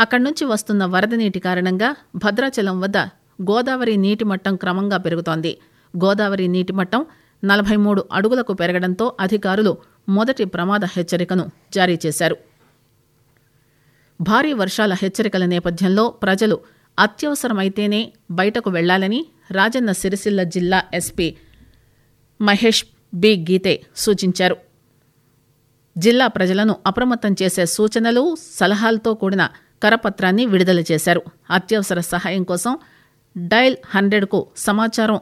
అక్కడి నుంచి వస్తున్న వరద నీటి కారణంగా భద్రాచలం వద్ద గోదావరి నీటి మట్టం క్రమంగా పెరుగుతోంది. గోదావరి నీటి మట్టం 43 అడుగులకు పెరగడంతో అధికారులు మొదటి ప్రమాద హెచ్చరికను జారీ చేశారు. భారీ వర్షాల హెచ్చరికల నేపథ్యంలో ప్రజలు అత్యవసరమైతేనే బయటకు వెళ్లాలని రాజన్న సిరిసిల్ల జిల్లా ఎస్పీ మహేష్ బి గీతే సూచించారు. జిల్లా ప్రజలను అప్రమత్తం చేసే సూచనలు, సలహాలతో కూడిన కరపత్రాన్ని విడుదల చేశారు. అత్యవసర సహాయం కోసం డయల్ 100కు సమాచారం